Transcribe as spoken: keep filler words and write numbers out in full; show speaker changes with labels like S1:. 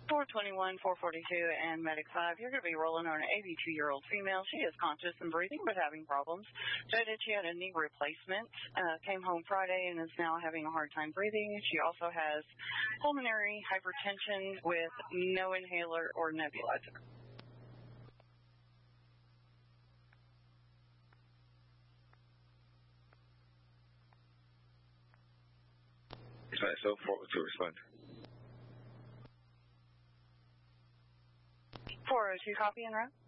S1: four twenty-one, four forty-two, and Medic five. You're going to be rolling on an eighty-two-year-old female. She is conscious and breathing, but having problems. Stated she had a knee replacement. Uh, came home Friday and is now having a hard time breathing. She also has pulmonary hypertension with no inhaler or nebulizer.
S2: So forward to respond.
S1: four oh two, copy en route.